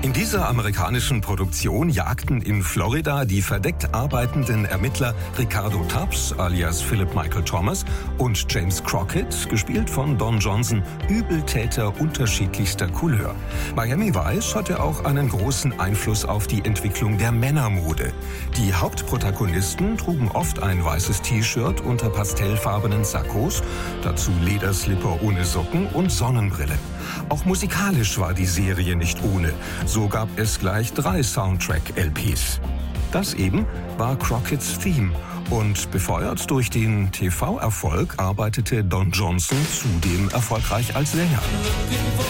In dieser amerikanischen Produktion jagten in Florida die verdeckt arbeitenden Ermittler Ricardo Tubbs alias Philip Michael Thomas und James Crockett, gespielt von Don Johnson, Übeltäter unterschiedlichster Couleur. Miami Vice hatte auch einen großen Einfluss auf die Entwicklung der Männermode. Die Hauptprotagonisten trugen oft ein weißes T-Shirt unter pastellfarbenen Sakkos, dazu Lederslipper ohne Socken und Sonnenbrille. Auch musikalisch war die Serie nicht ohne. So gab es gleich 3 Soundtrack-LPs. Das eben war Crocketts Theme. Und befeuert durch den TV-Erfolg arbeitete Don Johnson zudem erfolgreich als Sänger.